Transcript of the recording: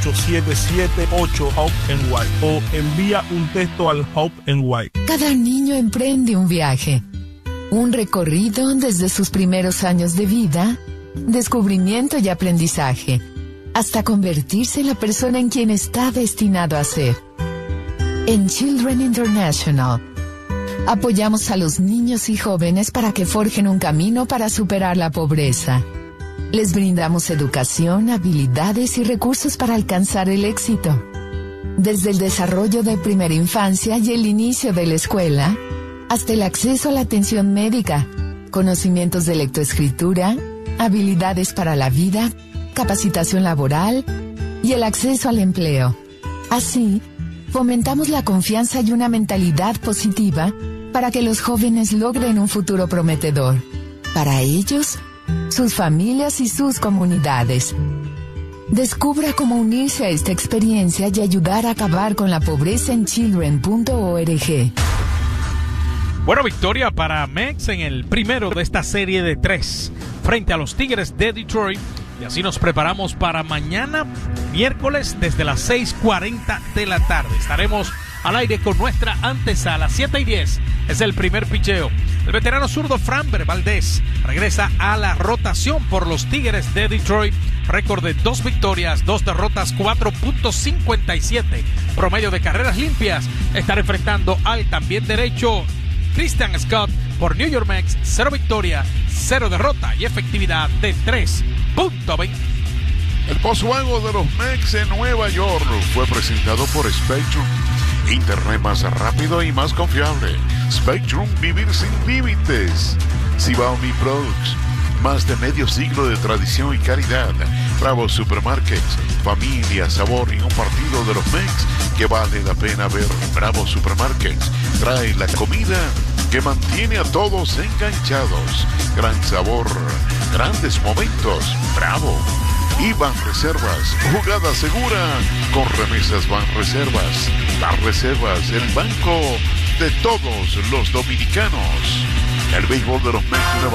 877-8-HOPE-NY o envía un texto al HOPE-NY. Cada niño emprende un viaje, un recorrido desde sus primeros años de vida, descubrimiento y aprendizaje, hasta convertirse en la persona en quien está destinado a ser. En Children International, apoyamos a los niños y jóvenes para que forjen un camino para superar la pobreza. Les brindamos educación, habilidades y recursos para alcanzar el éxito. Desde el desarrollo de primera infancia y el inicio de la escuela, hasta el acceso a la atención médica, conocimientos de lectoescritura, habilidades para la vida, capacitación laboral y el acceso al empleo. Así, fomentamos la confianza y una mentalidad positiva para que los jóvenes logren un futuro prometedor. Para ellos, sus familias y sus comunidades. Descubra cómo unirse a esta experiencia y ayudar a acabar con la pobreza en children.org. Buena victoria para Mex en el primero de esta serie de 3 frente a los Tigres de Detroit. Y así nos preparamos para mañana, miércoles, desde las 6:40 de la tarde. Estaremos al aire con nuestra antesala. 7:10 es el primer picheo. El veterano zurdo Framber Valdez regresa a la rotación por los Tigres de Detroit. Récord de 2 victorias, 2 derrotas, 4.57 promedio de carreras limpias. Estará enfrentando al también derecho Christian Scott por New York Mets. 0 victoria, 0 derrota y efectividad de 3.20. El postjuego de los Mets en Nueva York fue presentado por Spectrum. Internet más rápido y más confiable. Spectrum, vivir sin límites. Xiaomi Products, más de medio siglo de tradición y calidad. Bravo Supermarkets, familia, sabor y un partido de los Mets que vale la pena ver. Bravo Supermarkets trae la comida que mantiene a todos enganchados. Gran sabor, grandes momentos. Bravo. Y Banreservas, jugada segura con remesas Banreservas. Banreservas, el banco de todos los dominicanos. El béisbol de los Mets